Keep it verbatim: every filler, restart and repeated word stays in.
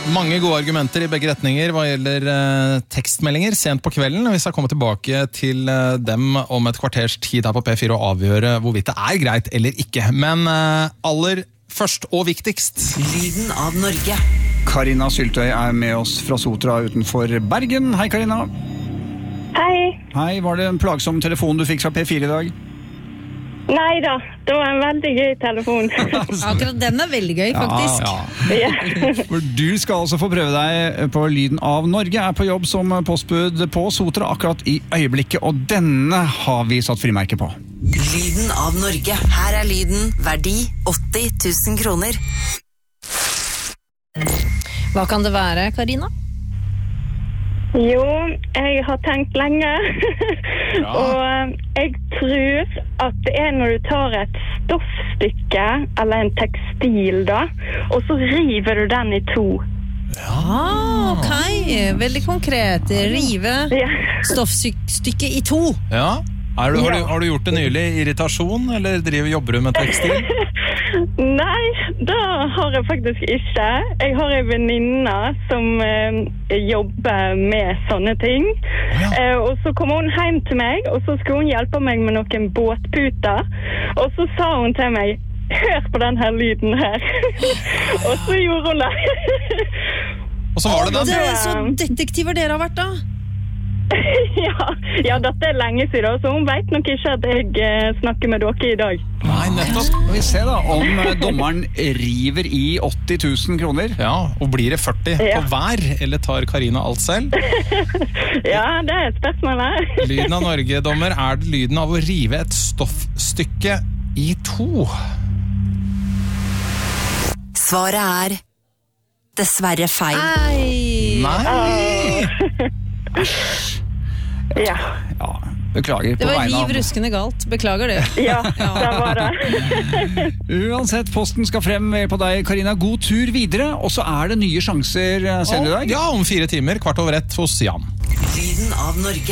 Mange gode argumenter i begge retninger hva gjelder eh, tekstmeldinger sent på kvelden. Vi skal komme tilbake til eh, dem om et kvarters tid her på P fire og avgjøre hvorvidt det er greit eller ikke. Men eh, aller først og viktigst. Lyden av Norge. Karina Syltøy er med oss fra Sotra utenfor Bergen. Hei, Karina. Hei. Hei, var det en plagsom telefon du fikk fra P fire i dag? Neida, det var en veldig gøy telefon. Akkurat den er veldig gøy, faktisk. Ja, ja. Ja. For du skal altså få prøve deg på Lyden av Norge, er på jobb som postbud på Sotra akkurat i øyeblikket, og denne har vi satt frimerke på. Lyden av Norge. Her er lyden, verdi åtti tusen kroner. Hva kan det være, Karina? Jo, jeg har tenkt lenge. Og jeg tror at det er når du tar et stoffstykke, eller en tekstil da, og så river du den i to. Ah, ok. Veldig konkret. Rive Ja. stoffstykket i to. Ja. Er du, har, du, Ja. har du gjort det nylig? Irritasjon, eller driver, jobber du med tekstil? Nei, det har jeg faktisk ikke. Jeg har en venninne som eh, jobber med sånne ting. Ja. Eh, og så kom hun hjem til meg, og så skulle hun hjelpe meg med noen båtputer. Og så sa hun til meg, hør på den her lyden her. Og så gjorde hun det. Og så var det Det den. er så detektiver dere har vært da. ja, ja, dette er lenge siden, så hun vet nok ikke at jeg eh, snakker med dere i dag. Nei, nettopp. Skal vi se da om eh, dommeren river i åtti tusen kroner. Ja, og blir det førti Ja. på hver, eller tar Karina alt selv? Ja, det er et spørsmål her. Lyden av Norge, dommer, er det lyden av å rive et stoffstykke i to? Svaret er dessverre feil. Nei. Nei! Ja, Ja, beklager Det på var vegne riv av... ruskende galt. Beklager det. ja, det var det. Uansett, posten skal frem på deg, Karina. God tur videre, og så er det nye sjanser eh, senere i dag. Ja, om fire timer, kvart over ett hos Jan. Lyden av Norge.